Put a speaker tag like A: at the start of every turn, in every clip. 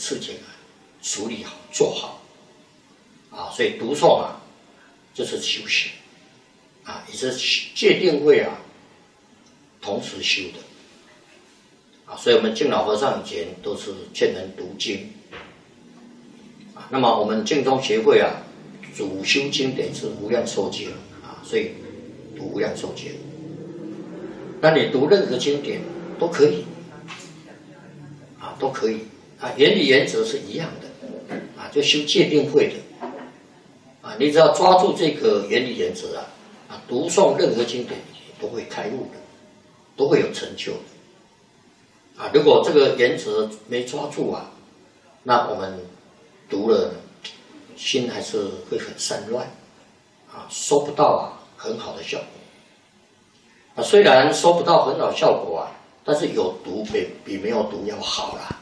A: 事情啊处理好做好啊，所以读诵啊就是修行啊，也是戒定慧啊同时修的啊，所以我们净老和尚以前都是劝人读经啊，那么我们净宗协会啊主修经典是无量寿经啊，所以读无量寿经。那你读任何经典都可以啊，都可以啊，原理原则是一样的啊，就修戒定慧的啊，你只要抓住这个原理原则啊，读诵任何经典都会开悟的，都会有成就的啊。如果这个原则没抓住啊，那我们读了心还是会很散乱啊，收不到啊很好的效果啊。虽然收不到很好效果啊，但是有读比没有读要好啦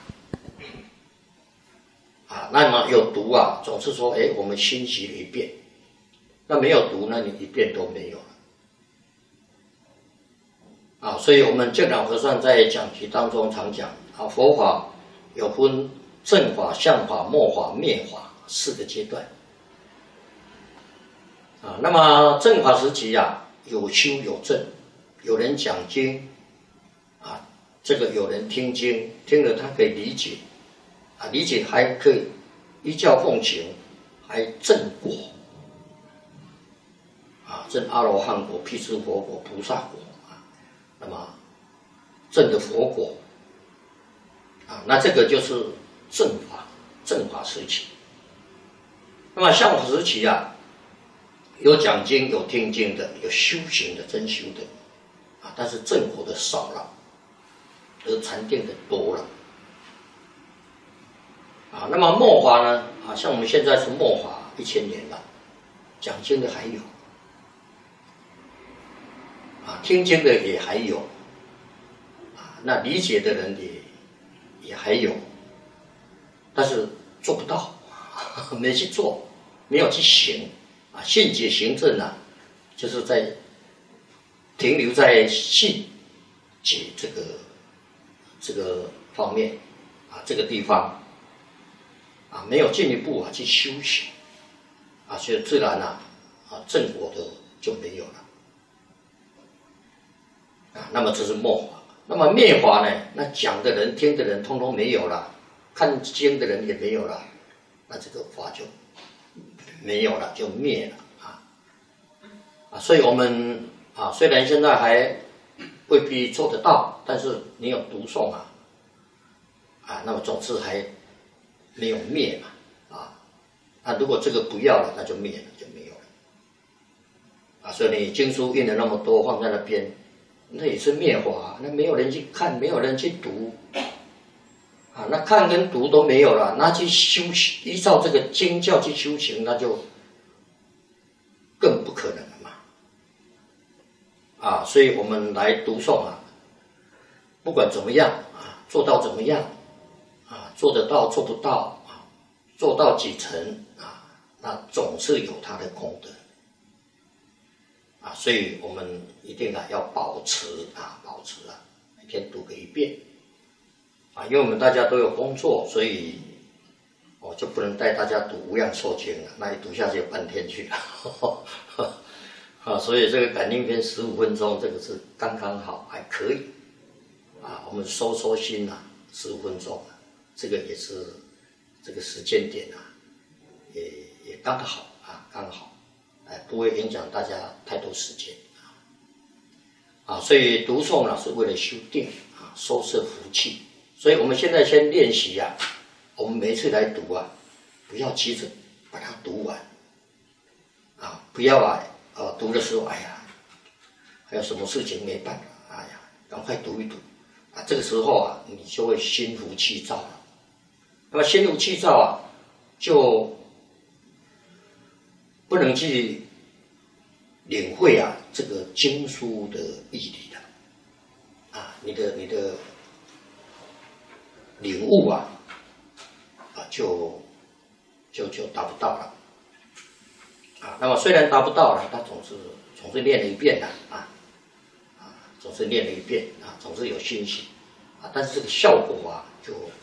A: 啊。那么有读啊，总是说我们心习了一遍，那没有读，那你一遍都没有了啊。所以我们净老和尚在讲题当中常讲啊，佛法有分正法、相法、末法、灭法4个阶段啊。那么正法时期啊，有修有证，有人讲经啊，这个有人听经，听了他可以理解啊，理解还可以依教奉行，还证果啊，证阿罗汉果、辟支佛果、菩萨果啊，那么证的佛果啊，那这个就是正法时期。那么相法时期啊，有讲经、有听经的，有修行的、真修的啊，但是正果的少了，而禅定的多了啊。那么末法呢啊，像我们现在是末法1000年了，讲经的还有啊，听经的也还有啊，那理解的人也还有，但是做不到，没去做，没有去行啊。信解行证啊，就是在停留在信解这个方面啊，这个地方啊，没有进一步去修行啊，所以自然正果的就没有了啊。那么这是末法。那么灭法呢？那讲的人、听的人，通通没有了，看经的人也没有了，那这个法就没有了，就灭了啊。所以我们啊，虽然现在还未必做得到，但是你有读诵啊，那么总是还没有灭嘛啊。那如果这个不要了，那就灭了，就没有了啊。所以你经书印了那么多，放在那边。那也是灭法，那没有人去看，没有人去读啊，那看跟读都没有了，那去修行，依照这个经教去修行，那就更不可能了嘛啊。所以我们来读诵啊，不管怎么样啊，做到怎么样啊，做得到做不到啊，做到几成啊，那总是有它的功德啊。所以我们一定要保持每天读个1遍啊。因为我们大家都有工作，所以我就不能带大家读无量寿经了，那一读下去半天去了啊。所以这个感应篇15分钟，这个是刚刚好，还可以啊。我们收心15分钟，这个也是这个时间点也刚好啊，刚好。不会影响大家太多时间啊。所以读诵是为了修定啊，收摄福气。所以我们现在先练习啊，我们每一次来读啊，不要急着把它读完啊，不要读的时候还有什么事情没办法，赶快读一读啊。这个时候你就会心浮气躁了。那么心浮气躁就不能去领会这个经书的义理的啊，你的领悟就达不到了啊。那么虽然达不到了，他总是练了一遍总是练了一遍总是有信心啊，但是这个效果就